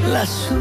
lassù.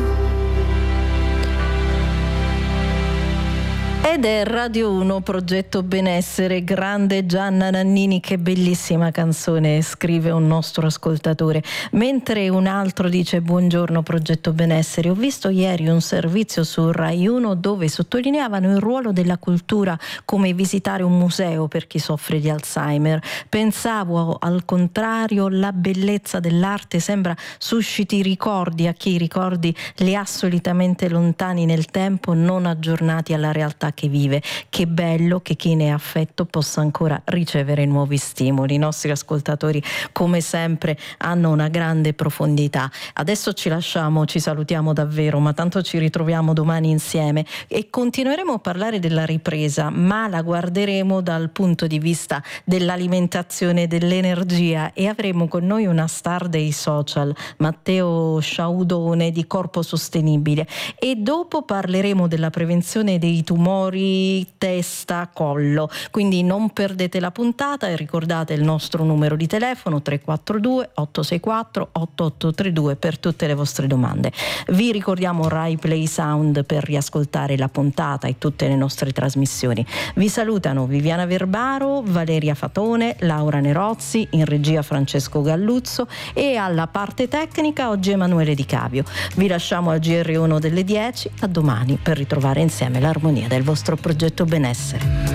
Ed è Radio 1, Progetto Benessere, grande Gianna Nannini, che bellissima canzone, scrive un nostro ascoltatore. Mentre un altro dice: buongiorno Progetto Benessere, ho visto ieri un servizio su Rai 1 dove sottolineavano il ruolo della cultura come visitare un museo per chi soffre di Alzheimer. Pensavo al contrario, la bellezza dell'arte sembra susciti ricordi a chi i ricordi li ha solitamente lontani nel tempo, non aggiornati alla realtà che vive. Che bello che chi ne ha affetto possa ancora ricevere nuovi stimoli. I nostri ascoltatori, come sempre, hanno una grande profondità. Adesso ci lasciamo, ci salutiamo davvero, ma tanto ci ritroviamo domani insieme e continueremo a parlare della ripresa, ma la guarderemo dal punto di vista dell'alimentazione, dell'energia, e avremo con noi una star dei social, Matteo Sciaudone di Corpo Sostenibile, e dopo parleremo della prevenzione dei tumori testa, collo. Quindi non perdete la puntata e ricordate il nostro numero di telefono 342 864 8832 per tutte le vostre domande. Vi ricordiamo Rai Play Sound per riascoltare la puntata e tutte le nostre trasmissioni. Vi salutano Viviana Verbaro, Valeria Fatone, Laura Nerozzi, in regia Francesco Galluzzo e alla parte tecnica oggi Emanuele Di Cavio. Vi lasciamo al GR1 delle 10, a domani per ritrovare insieme l'armonia del vostro progetto benessere.